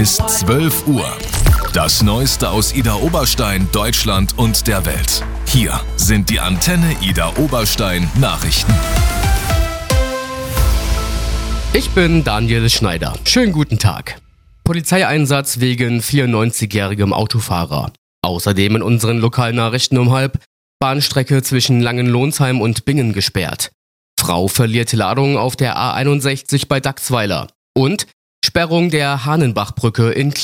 ist 12 Uhr. Das Neueste aus Idar-Oberstein, Deutschland und der Welt. Hier sind die Antenne Idar-Oberstein Nachrichten. Ich bin Daniel Schneider. Schönen guten Tag. Polizeieinsatz wegen 94-jährigem Autofahrer. Außerdem in unseren Lokalnachrichten um halb: Bahnstrecke zwischen Langenlohnsheim und Bingen gesperrt. Frau verliert Ladung auf der A61 bei Dachsweiler. Und Sperrung der Hahnenbachbrücke in